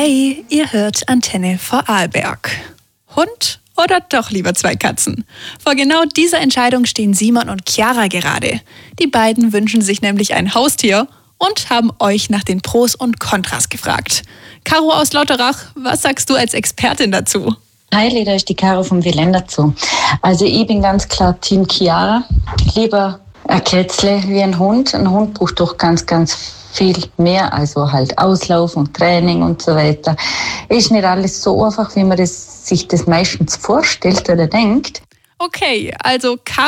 Hey, ihr hört Antenne Vorarlberg. Hund oder doch lieber 2 Katzen? Vor genau dieser Entscheidung stehen Simon und Chiara gerade. Die beiden wünschen sich nämlich ein Haustier und haben euch nach den Pros und Kontras gefragt. Caro aus Lauterach, was sagst du als Expertin dazu? Hi, da ist die Caro vom WLAN dazu. Also ich bin ganz klar Team Chiara. Lieber ein Kätzle wie ein Hund. Ein Hund braucht doch ganz viel mehr, also halt Auslauf und Training und so weiter. Ist nicht alles so einfach, wie man sich das meistens vorstellt oder denkt. Okay, also Caro